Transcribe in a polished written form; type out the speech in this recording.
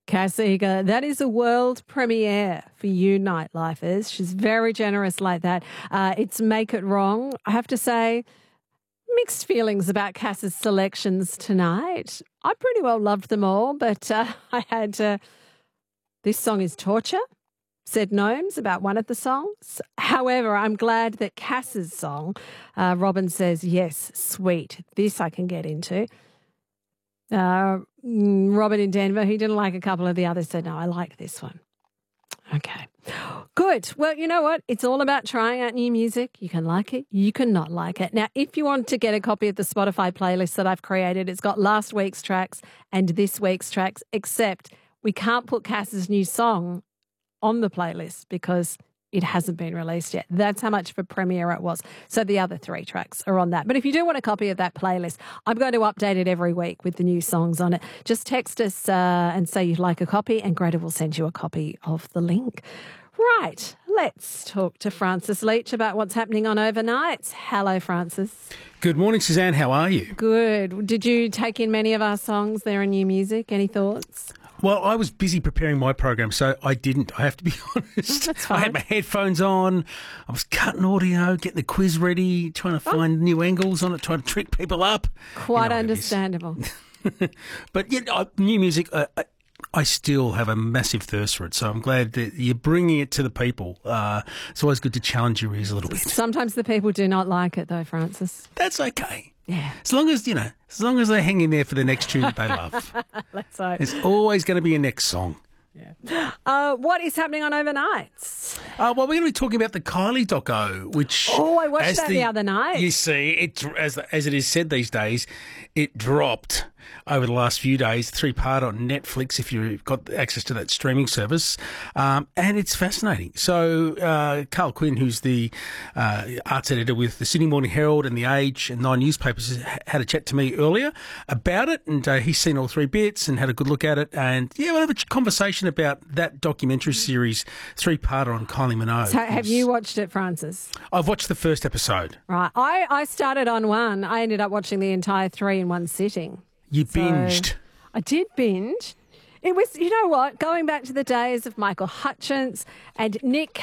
Cass Eager, that is a world premiere for you nightlifers. She's very generous like that. It's Make It Wrong. I have to say, mixed feelings about Cass's selections tonight. I pretty well loved them all, but I had This Song Is Torture, said Gnomes about one of the songs. However, I'm glad that Cass's song, Robin Says Yes, Sweet, this I can get into. Robin in Denver, he didn't like a couple of the others, said, no, I like this one. Okay, good. Well, you know what? It's all about trying out new music. You can like it, you can not like it. Now, if you want to get a copy of the Spotify playlist that I've created, it's got last week's tracks and this week's tracks, except we can't put Cass's new song on the playlist because it hasn't been released yet. That's how much of a premiere it was. So the other 3 tracks are on that. But if you do want a copy of that playlist, I'm going to update it every week with the new songs on it. Just text us and say you'd like a copy, and Greta will send you a copy of the link. Right, let's talk to Francis Leach about what's happening on overnights. Hello, Francis. Good morning, Suzanne. How are you? Good. Did you take in many of our songs there in new music? Any thoughts? Well, I was busy preparing my program, so I didn't. I have to be honest. That's fine. I had my headphones on. I was cutting audio, getting the quiz ready, trying to find new angles on it, trying to trick people up. Quite understandable. But yeah, new music, I still have a massive thirst for it, so I'm glad that you're bringing it to the people. It's always good to challenge your ears a little bit. Sometimes the people do not like it, though, Francis. That's okay. Yeah. As long as they hang in there for the next tune that they love. Let's hope. There's always going to be a next song. Yeah. What is happening on overnights? Well, we're going to be talking about the Kylie doco, which... Oh, I watched that the other night. You see, as it is said these days, it dropped over the last few days, 3-part on Netflix if you've got access to that streaming service, and it's fascinating. So Carl Quinn, who's the arts editor with the Sydney Morning Herald and The Age and 9 newspapers, had a chat to me earlier about it, and he's seen all 3 bits and had a good look at it, and yeah, we'll have a conversation about that documentary series, 3-part on Kylie Minogue. So have you watched it, Francis? I've watched the first episode. Right. I started on 1. I ended up watching the entire 3 in one sitting. You binged. I did binge. It was, you know what, going back to the days of Michael Hutchence and Nick